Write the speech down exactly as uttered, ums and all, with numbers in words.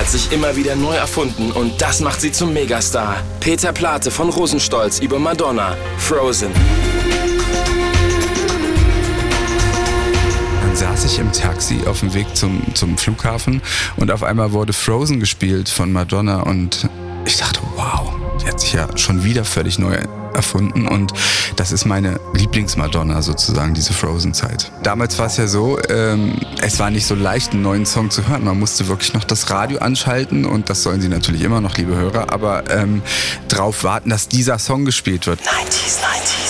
hat sich immer wieder neu erfunden und das macht sie zum Megastar. Peter Plate von Rosenstolz über Madonna, Frozen. Dann saß ich im Taxi auf dem Weg zum, zum Flughafen und auf einmal wurde Frozen gespielt von Madonna und ich dachte, wow, die hat sich ja schon wieder völlig neu erfunden und das ist meine Lieblings-Madonna sozusagen, diese Frozen-Zeit. Damals war es ja so, ähm, es war nicht so leicht, einen neuen Song zu hören. Man musste wirklich noch das Radio anschalten und das sollen sie natürlich immer noch, liebe Hörer, aber ähm, drauf warten, dass dieser Song gespielt wird. neunziger, neunziger.